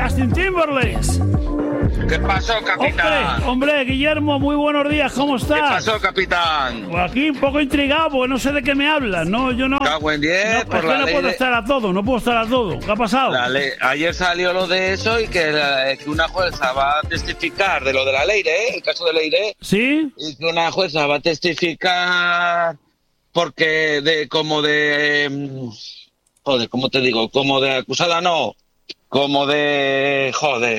Justin Timberlake. ¿Qué pasó, capitán? Hombre, Guillermo, muy buenos días, ¿cómo estás? ¿Qué pasó, capitán? Pues aquí un poco intrigado porque no sé de qué me hablas, ¿no? Yo no... Cago en 10, no, es que no puedo estar a todo, no puedo estar a todo. ¿Qué ha pasado? Ayer salió lo de eso y que una jueza va a testificar de lo de la Leire, el caso de Leire. ¿Sí? Y que una jueza va a testificar porque ¿cómo te digo? Como de acusada no... Como de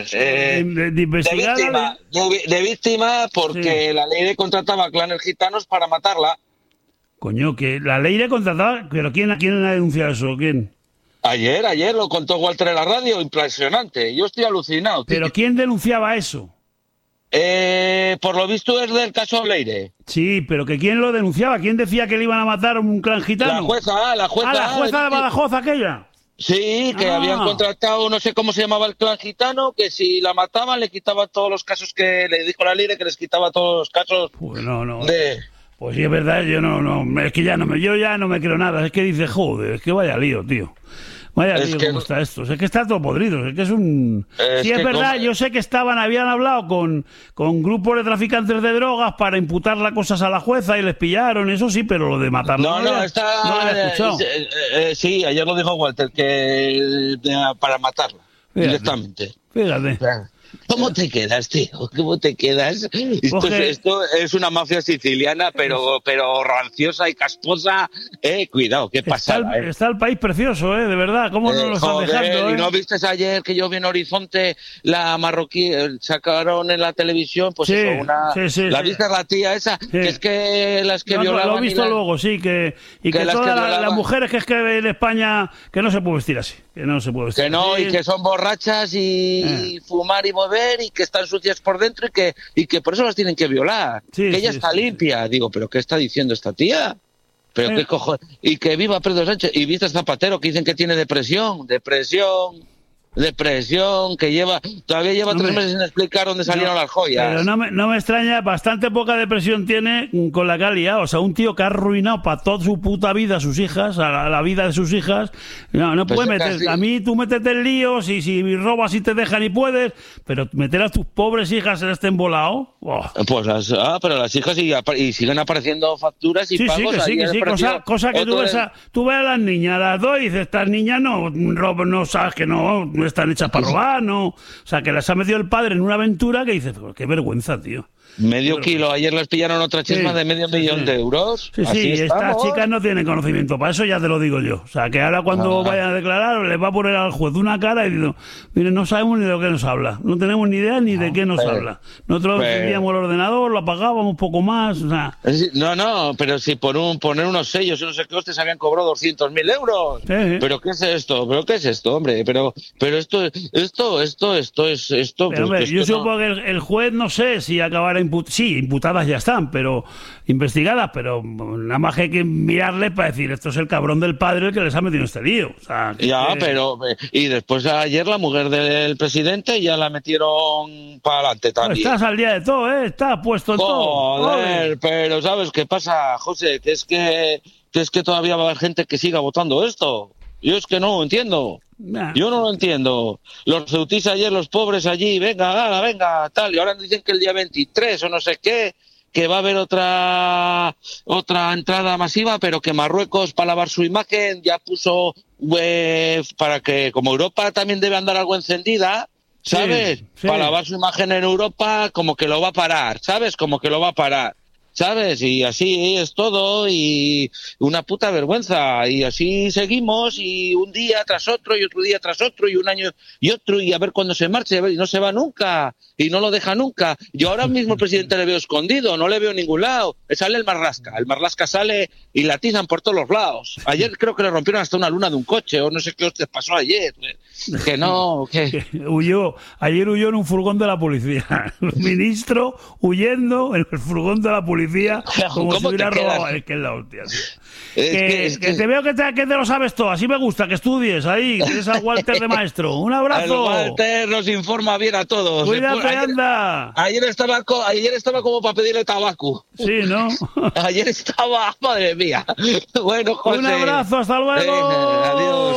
víctima porque sí. La Leire contrataba a clanes gitanos para matarla. Coño, que la Leire contrataba... ¿Pero quién ha denunciado eso? ¿Quién? Ayer lo contó Walter en la radio, impresionante. Yo estoy alucinado, tío. ¿Pero quién denunciaba eso? Por lo visto es del caso Leire. Sí, pero que ¿quién lo denunciaba? ¿Quién decía que le iban a matar a un clan gitano? La jueza. La jueza de Badajoz aquella. Sí, que habían contratado, no sé cómo se llamaba el clan gitano, que si la mataban le quitaban todos los casos que le dijo la Leire, que les quitaba todos los casos. Pues no. Pues sí, es verdad, yo es que yo ya no me creo nada. Es que dice, joder, es que vaya lío, tío. Vaya lío, cómo está esto. Es que está todo podrido. Es que es un... Sí, es verdad, yo sé que habían hablado con grupos de traficantes de drogas para imputar cosas a la jueza y les pillaron, eso sí, pero lo de matarlo no lo había escuchado. Sí, ayer lo dijo Walter, que para matarla, directamente. Fíjate. ¿Cómo te quedas, tío? ¿Cómo te quedas? Esto es una mafia siciliana, pero ranciosa y casposa. Cuidado, ¿qué pasa? Está el país precioso, de verdad. ¿Cómo no lo están dejando? ¿Y no viste ayer que yo vi en Horizonte la marroquí? Sacaron en la televisión, pues sí, eso, ¿la viste la tía esa? Sí. Que es que las que violaban... Lo he visto luego, sí, que todas las mujeres que es que en España que no se puede vestir así. Que no se puede vestir que no, y que son borrachas y fumar y beber y que están sucias por dentro y que por eso las tienen que violar. Que ella está limpia. Digo, ¿pero qué está diciendo esta tía? ¿Pero qué cojones? Y que viva Pedro Sánchez. Y viste a Zapatero que dicen que tiene depresión, que todavía lleva 3 meses sin explicar dónde salieron las joyas. Pero no me extraña, bastante poca depresión tiene con la que ha liado. O sea, un tío que ha arruinado para toda su puta vida a sus hijas, a la vida de sus hijas. No pues puede meter. Casi... A mí tú métete en líos y si robas y te dejan y puedes, pero meter a tus pobres hijas en este embolado. Oh. Pues pero las hijas siguen apareciendo facturas y pagos. Sí, cosa que tú ves a las niñas, las dos, y dices, estas niñas no sabes que no están hechas para robar, ¿no? O sea, que las ha metido el padre en una aventura que dices, qué vergüenza, tío. Medio kilo. Ayer les pillaron otra chisma de $500,000 de euros. Sí, estas chicas no tienen conocimiento. Para eso ya te lo digo yo. O sea, que ahora cuando vayan a declarar, les va a poner al juez una cara y digo, mire, no sabemos ni de lo que nos habla. No tenemos ni idea ni de qué nos habla. Nosotros teníamos el ordenador, lo apagábamos un poco más. O sea. No, pero si poner unos sellos y no sé qué hostes habían cobrado $200,000 euros. ¿Pero qué es esto? Hombre? Pero esto es... Yo supongo que el juez, no sé si acabará imputadas ya están, pero investigadas, pero nada más que hay que mirarles para decir, esto es el cabrón del padre el que les ha metido en este lío. O sea, pero y después ayer la mujer del presidente ya la metieron para adelante también. Estás al día de todo, estás puesto en todo. Joder, pero ¿sabes qué pasa, José? Que es que todavía va a haber gente que siga votando esto. Yo es que no lo entiendo. Yo no lo entiendo. Los ceutís ayer, los pobres allí, venga, tal. Y ahora dicen que el día 23 o no sé qué, que va a haber otra entrada masiva, pero que Marruecos, para lavar su imagen, ya puso para que, como Europa también debe andar algo encendida, ¿sabes? Sí. Para lavar su imagen en Europa, como que lo va a parar, ¿sabes? ¿Sabes? Y así es todo, y una puta vergüenza, y así seguimos, y un día tras otro, y otro día tras otro, y un año y otro, y a ver cuándo se marche, y no se va nunca, y no lo deja nunca. Yo ahora mismo al presidente le veo escondido, no le veo en ningún lado. Sale el Marlaska sale y la atizan por todos los lados. Ayer creo que le rompieron hasta una luna de un coche, o no sé qué os pasó ayer. Ayer huyó en un furgón de la policía. El ministro huyendo en el furgón de la policía como si hubiera robado. Es que es la hostia, tío. Que te veo que te lo sabes todo. Así me gusta, que estudies ahí. Tienes a Walter de maestro. Un abrazo. Walter nos informa bien a todos. Cuídate, anda. Ayer estaba como para pedirle tabaco. Sí, ¿no? Ayer estaba, madre mía. Bueno, José. Un abrazo, hasta luego. Adiós.